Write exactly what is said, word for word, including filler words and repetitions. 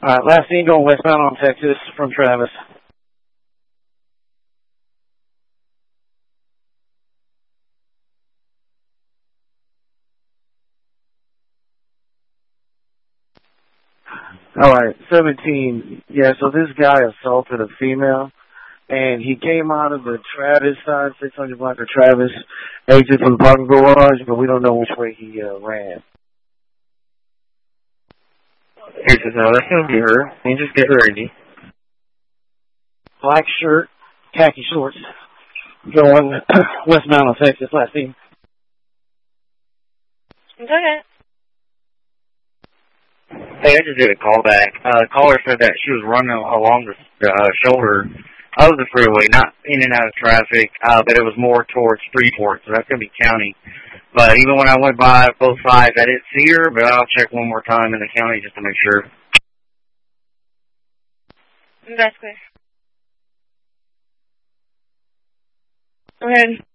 All right, last scene going westbound on Texas from Travis. All right, seventeen. Yeah, so this guy assaulted a female, and he came out of the Travis side, six hundred block of Travis, exit from the parking garage, but we don't know which way he uh, ran. He says, no, that's going to be her. You just get ready. Black shirt, khaki shorts, going westbound on Texas, last scene. It's okay. Hey, I just did a call back. Uh, the caller said that she was running along the uh, shoulder of the freeway, not in and out of traffic, uh, but it was more towards Freeport, so that's going to be county. But even when I went by both sides, I didn't see her, but I'll check one more time in the county just to make sure. That's clear. Go ahead.